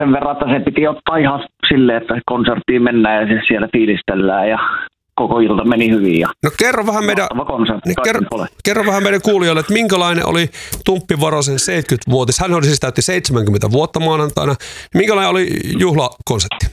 sen verran, että se piti ottaa ihan silleen, että konserttiin mennään ja siellä fiilistellään ja koko ilta meni hyvin. Ja no kerro vähän meidän kuulijoille, että minkälainen oli Tumppi Varosen 70-vuotis. Hän oli siis täytti 70 vuotta maanantaina. Minkälainen oli juhlakonsertti?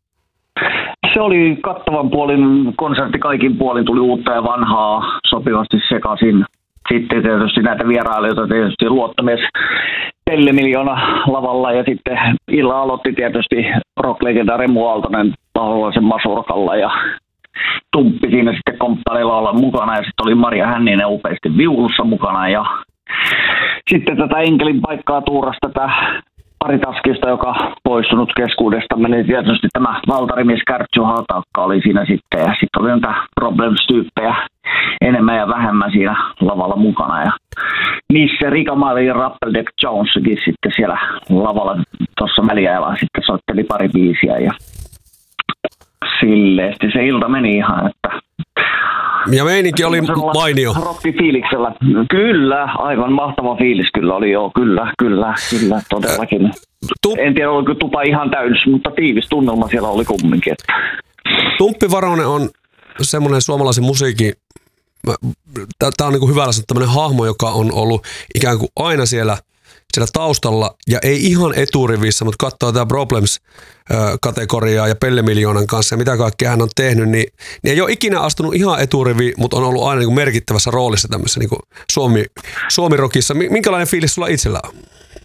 Se oli kattavan puolin konsertti, kaikin puolin tuli uutta ja vanhaa sopivasti sekaisin. Sitten tietysti näitä vierailijoita, tietysti luottamies Pelle Miljoona lavalla ja sitten illa aloitti tietysti rock-legenda Remu Aaltonen Paholaisen Masurkalla ja Tumppi siinä sitten komppaililla olla mukana ja sitten oli Maria Hänninen upeasti viulussa mukana ja sitten tätä enkelin paikkaa tuurasi tätä Ari Taskista, joka poistunut keskuudestamme, niin tietysti tämä valtarimies Kärtsy Hatakka oli siinä sitten ja sitten oli näitä Problems-tyyppejä enemmän ja vähemmän siinä lavalla mukana ja Nisse Rikamali ja Rappeldeck Joneskin sitten siellä lavalla tuossa väliajalla sitten soitteli pari biisiä ja silleesti se ilta meni ihan, että ja meininki oli mainio. Rockifiiliksellä. Kyllä, aivan mahtava fiilis kyllä oli, joo, kyllä, todellakin. En tiedä, oliko tupa ihan täys, mutta tiivis tunnelma siellä oli kumminkin. Tumppi Varonen on semmoinen suomalaisen musiikin, tämä on niin kuin hyvällä sanoa tämmöinen hahmo, joka on ollut ikään kuin aina siellä taustalla ja ei ihan eturivissä, mutta katsoo tämä Problems-kategoriaa ja Pelle Miljoonan kanssa ja mitä kaikkea hän on tehnyt, niin ei ole ikinä astunut ihan eturiviin, mutta on ollut aina niin kuin merkittävässä roolissa tämmöisessä niin kuin Suomi-rockissa. Minkälainen fiilis sulla itsellä on?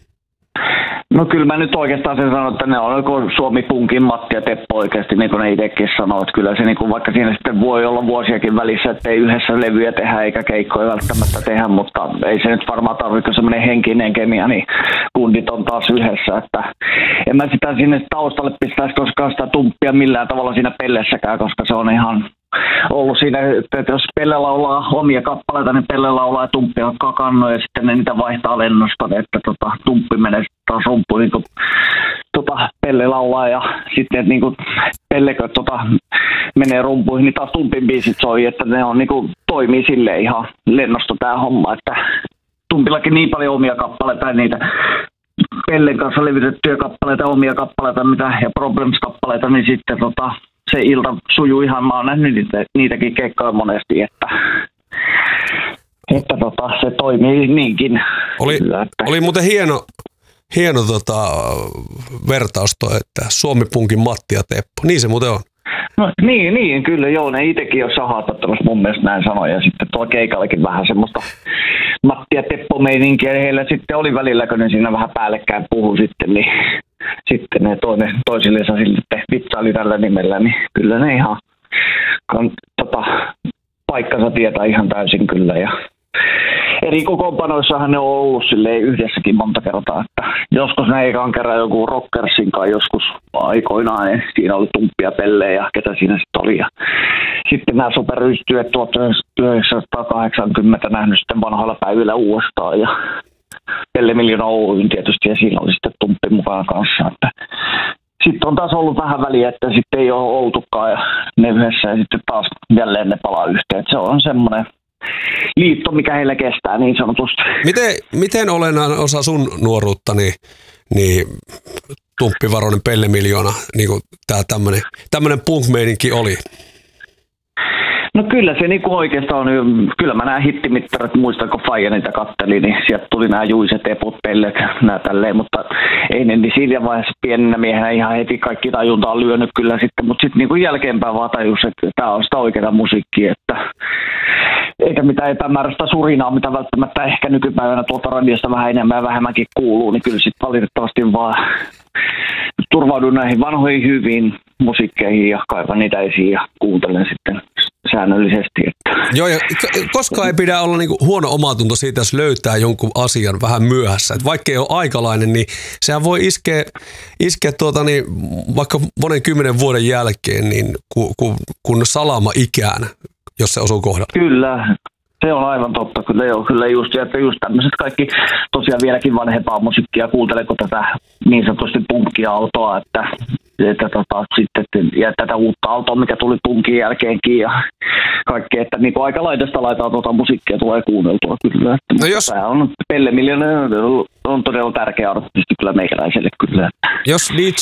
No kyllä mä nyt oikeastaan sen sanon, että ne on Suomi-punkin Matti ja Teppo oikeasti, niin kuin ne itsekin sanoo, että kyllä se niin kuin, vaikka siinä sitten voi olla vuosiakin välissä, että ei yhdessä levyjä tehdä eikä keikkoja välttämättä tehdä, mutta ei se nyt varmaan tarvitse semmoinen henkinen kemia, niin kundit on taas yhdessä, että en mä sitä sinne taustalle pistäisi koskaan sitä Tumppia millään tavalla siinä Pellessäkään, koska se on ihan ollut siinä, että jos Pelle laulaa omia kappaleita, niin Pelle laulaa ja Tumppi on kakannut ja sitten ne niitä vaihtaa lennosta, että Tumppi menee taas rumpuun, niin Pelle laulaa ja sitten niin kuin Pellekö menee rumpuihin, niin taas Tumpin biisit soi, että ne on niin kuin, toimii silleen ihan lennosta tämä homma, että Tumpillakin niin paljon omia kappaleita ja niitä Pellen kanssa levitettyjä kappaleita, omia kappaleita mitä, ja Problems-kappaleita, niin sitten se ilta sujuu ihan, mä oon nähnyt niitäkin keikkoja monesti, että se toimii niinkin. Oli muuten hieno vertaus toi, että Suomi-punkin Matti ja Teppo, niin se muuten on. No, niin, kyllä joo, ne itsekin on sahaattamassa mun mielestä näin sanoja, ja sitten tuo keikallakin vähän semmoista Matti ja Teppo-meininkiä, heillä sitten oli välillä, kun ne siinä vähän päällekkäin puhui sitten, niin sitten ne toisillensa sitten vitsaili tällä nimellä, niin kyllä ne ihan paikkansa tietää ihan täysin kyllä. Ja eri kokoonpanoissahan ne on ollut silleen yhdessäkin monta kertaa, että joskus ne ekan kerran joku Rockersin kanssa joskus aikoinaan, niin siinä oli Tumppi ja Pelle ja ketä siinä sitten oli. Ja sitten nämä superystyöt 1980 nähnyt sitten vanhoilla päivillä uudestaan ja Pelle Miljoona Oyn tietysti ja siinä oli sitten Tumppi mukana kanssa. Sitten on taas ollut vähän väliä, että sitten ei ole oltukaan ja ne yhdessä ja sitten taas jälleen ne palaa yhteen. Se on semmoinen liitto, mikä heillä kestää niin sanotusti. Miten olennainen osa sun nuoruutta niin Tumppi Varonen, Pelle Miljoona, niin kuin tää tämmöinen punk-meininki oli? No kyllä se niinku oikeastaan on, kyllä mä nämä hittimittarit muistan, kun Faija niitä katteli, niin sieltä tuli nämä Juiset, Eput, Pellet, nämä tälleen, mutta ei ne niin siinä vaiheessa pienenä miehenä ihan heti kaikki tajunta on lyönyt kyllä sitten, mutta sitten niinku jälkeenpäin vaan tajus, että tämä on sitä oikeaa musiikkia, että eikä mitään epämääräistä surinaa, mitä välttämättä ehkä nykypäivänä tuolta radiosta vähän enemmän ja vähemmänkin kuuluu, niin kyllä sitten valitettavasti vaan turvaudun näihin vanhoihin hyviin musiikkeihin ja kaivan niitä esiin ja kuuntelen sitten säännöllisesti. Että. Joo, ja koskaan ei pidä olla niinku huono omatunto siitä, jos löytää jonkun asian vähän myöhässä. Et vaikka ei ole aikalainen, niin sehän voi iskeä vaikka monen 10 vuoden jälkeen, niin kun salama ikään, jos se osuu kohdalla. Kyllä. Se on aivan totta, kyllä just tämmöiset kaikki tosiaan vieläkin vanhempaa musiikkia kuuntelee, kun tätä niin sanotusti punkkia autoa, että ja tätä uutta aaltoa, mikä tuli punkin jälkeenkin ja kaikkea, että niin kuin aika laidasta laitaa musiikkia tulee kuunneltua kyllä. No jos... Tämä on Pelle Miljonen on todella tärkeä artisti kyllä meikäläiselle kyllä. Jos DJ